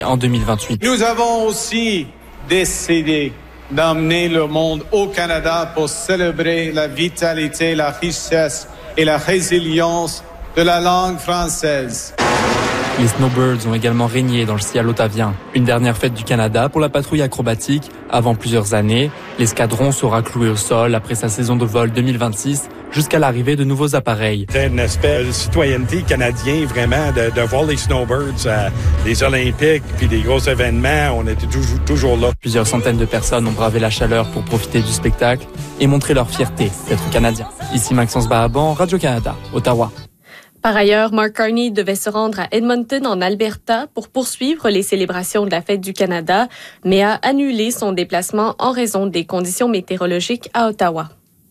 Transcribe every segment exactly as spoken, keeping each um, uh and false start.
en deux mille vingt-huit. Nous avons aussi décidé d'amener le monde au Canada pour célébrer la vitalité, la richesse et la résilience de la langue française. Les Snowbirds ont également régné dans le ciel ottavien. Une dernière fête du Canada pour la patrouille acrobatique. Avant plusieurs années, l'escadron sera cloué au sol après sa saison de vol deux mille vingt-six jusqu'à l'arrivée de nouveaux appareils. C'est une espèce de citoyenneté canadienne, vraiment, de, de voir les Snowbirds à les Olympiques, puis des gros événements. On était toujours, toujours là. Plusieurs centaines de personnes ont bravé la chaleur pour profiter du spectacle et montrer leur fierté d'être Canadiens. Ici Maxence Bahaban, Radio-Canada, Ottawa. Par ailleurs, Mark Carney devait se rendre à Edmonton, en Alberta, pour poursuivre les célébrations de la Fête du Canada, mais a annulé son déplacement en raison des conditions météorologiques à Ottawa.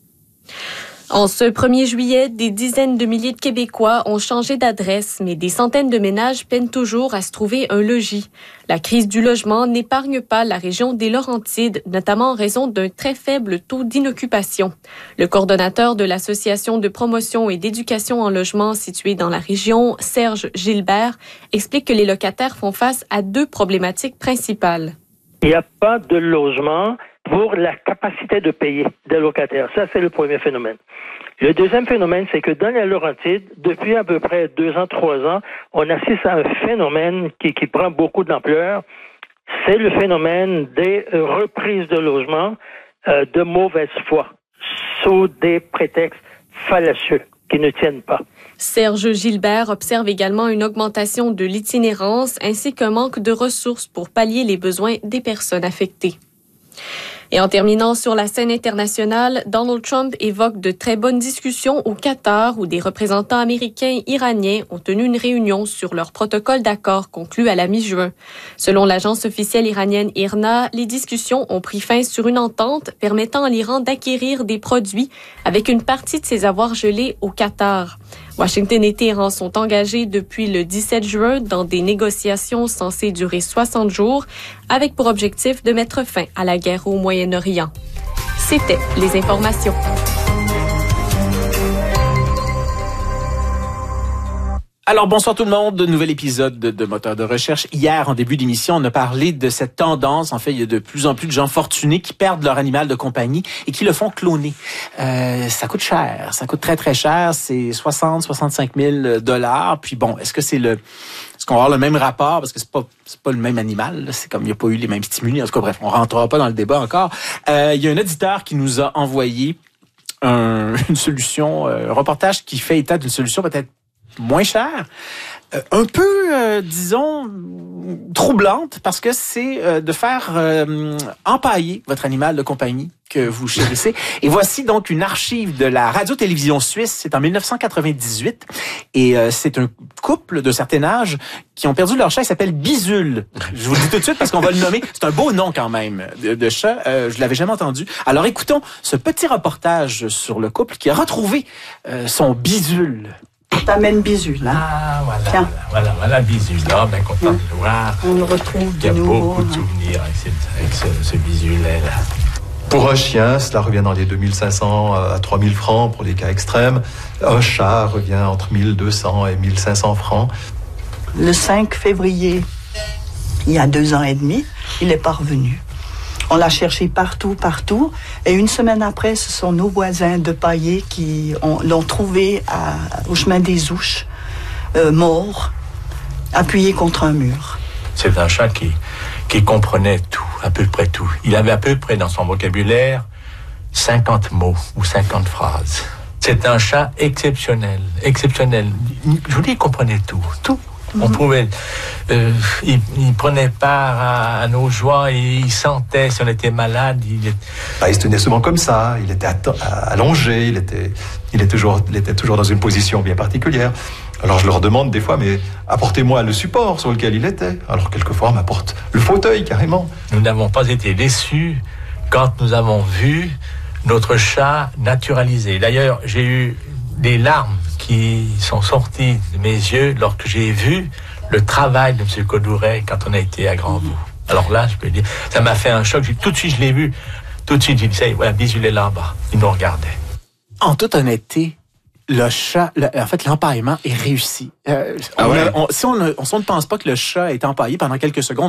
En ce premier juillet, des dizaines de milliers de Québécois ont changé d'adresse, mais des centaines de ménages peinent toujours à se trouver un logis. La crise du logement n'épargne pas la région des Laurentides, notamment en raison d'un très faible taux d'inoccupation. Le coordonnateur de l'Association de promotion et d'éducation en logement située dans la région, Serge Gilbert, explique que les locataires font face à deux problématiques principales. Il n'y a pas de logement pour la capacité de payer des locataires. Ça, c'est le premier phénomène. Le deuxième phénomène, c'est que dans les Laurentides, depuis à peu près deux ans, trois ans, on assiste à un phénomène qui, qui prend beaucoup d'ampleur. C'est le phénomène des reprises de logements euh, de mauvaise foi, sous des prétextes fallacieux qui ne tiennent pas. Serge Gilbert observe également une augmentation de l'itinérance ainsi qu'un manque de ressources pour pallier les besoins des personnes affectées. Et en terminant sur la scène internationale, Donald Trump évoque de très bonnes discussions au Qatar où des représentants américains et iraniens ont tenu une réunion sur leur protocole d'accord conclu à la mi-juin. Selon l'agence officielle iranienne I R N A, les discussions ont pris fin sur une entente permettant à l'Iran d'acquérir des produits avec une partie de ses avoirs gelés au Qatar. Washington et Téhéran sont engagés depuis le dix-sept juin dans des négociations censées durer soixante jours avec pour objectif de mettre fin à la guerre au Moyen-Orient. C'était les informations. Alors, bonsoir tout le monde. Nouvel épisode de, de Moteur de recherche. Hier, en début d'émission, on a parlé de cette tendance. En fait, il y a de plus en plus de gens fortunés qui perdent leur animal de compagnie et qui le font cloner. Euh, ça coûte cher. Ça coûte très, très cher. C'est soixante, soixante-cinq mille dollars. Puis bon, est-ce que c'est le... Est-ce qu'on va avoir le même rapport? Parce que c'est pas, c'est pas le même animal. Là. C'est comme il n'y a pas eu les mêmes stimuli. En tout cas, bref, on rentrera pas dans le débat encore. Euh, il y a un auditeur qui nous a envoyé un, une solution, un reportage qui fait état d'une solution peut-être moins cher, euh, un peu, euh, disons, troublante, parce que c'est euh, de faire euh, empailler votre animal de compagnie que vous chérissez. Et voici donc une archive de la radio-télévision suisse. C'est en dix-neuf cent quatre-vingt-dix-huit. Et euh, c'est un couple de certain âge qui ont perdu leur chat. Il s'appelle Bizule. Je vous le dis tout de suite parce qu'on va le nommer. C'est un beau nom quand même de, de chat. Euh, je l'avais jamais entendu. Alors écoutons ce petit reportage sur le couple qui a retrouvé euh, son Bizule. On t'amène Bizule. Hein? Ah, voilà, voilà, voilà, voilà Bizule. Là, bien content de le voir. On le retrouve Il y a de nouveau, beaucoup de hein. souvenirs avec, cette, avec ce, ce Bizulet-là. Pour un chien, cela revient dans les deux mille cinq cents à trois mille francs pour les cas extrêmes. Un chat revient entre mille deux cents et mille cinq cents francs. Le cinq février, il y a deux ans et demi, il n'est pas revenu. On l'a cherché partout, partout. Et une semaine après, ce sont nos voisins de Paillé qui ont, l'ont trouvé à, au chemin des Ouches, euh, mort, appuyé contre un mur. C'est un chat qui, qui comprenait tout, à peu près tout. Il avait à peu près dans son vocabulaire cinquante mots ou cinquante phrases. C'est un chat exceptionnel, exceptionnel. Je vous dis, il comprenait tout, tout. On pouvait, euh, il, il prenait part à, à nos joies et il sentait si on était malade. Il, est... bah, il se tenait souvent comme ça, il était atta- allongé, il était, il, est toujours, il était toujours dans une position bien particulière. Alors je leur demande des fois, mais apportez-moi le support sur lequel il était. Alors quelquefois on m'apporte le fauteuil carrément. Nous n'avons pas été déçus quand nous avons vu notre chat naturalisé. D'ailleurs, j'ai eu des larmes qui sont sortis de mes yeux lorsque j'ai vu le travail de M. Codouret quand on a été à Grandvaux. Alors là, je peux dire, ça m'a fait un choc. J'ai, tout de suite, je l'ai vu. Tout de suite, j'ai dit, ça y est, voilà, Bizule est là-bas. Il nous regardait. En toute honnêteté, le chat, le, en fait, l'empaillement est réussi. Euh, ah on ouais? a, on, si on, a, on, si on ne pense pas que le chat est empaillé pendant quelques secondes,